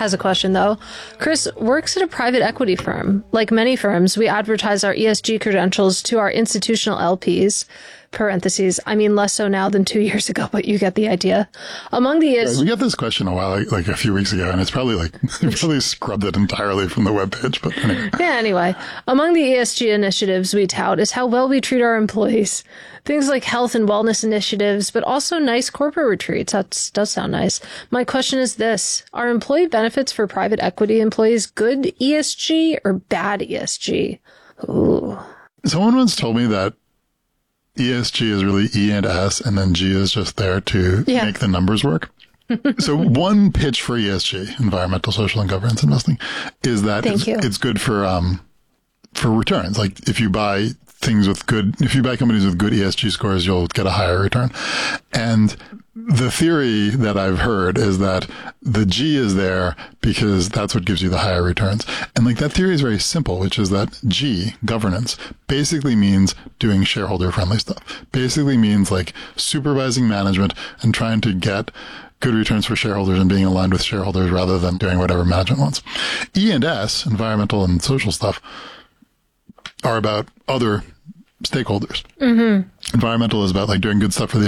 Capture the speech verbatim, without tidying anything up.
has a question, though. Chris works at a private equity firm. Like many firms, we advertise our E S G credentials to our institutional L Ps. Parentheses. I mean, less so now than two years ago, but you get the idea. Among the E S G... We got this question a while, like, like a few weeks ago, and it's probably like, probably scrubbed it entirely from the webpage, but anyway. Yeah, anyway. Among the E S G initiatives we tout is how well we treat our employees. Things like health and wellness initiatives, but also nice corporate retreats. That does sound nice. My question is this. Are employee benefits for private equity employees good E S G or bad E S G? Ooh. Someone once told me that E S G is really E and S, and then G is just there to yeah. make the numbers work. So one pitch for E S G, environmental, social, and governance investing, is that it's, it's good for um for returns. Like if you buy things with good, if you buy companies with good E S G scores, you'll get a higher return. And the theory that I've heard is that the G is there because that's what gives you the higher returns. And like that theory is very simple, which is that G, governance, basically means doing shareholder friendly stuff. Basically means like supervising management and trying to get good returns for shareholders and being aligned with shareholders rather than doing whatever management wants. E and S, environmental and social stuff, are about other stakeholders. Mm-hmm. Environmental is about like doing good stuff for the